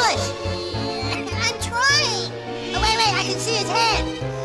push. I'm trying. Oh, wait, I can see his head.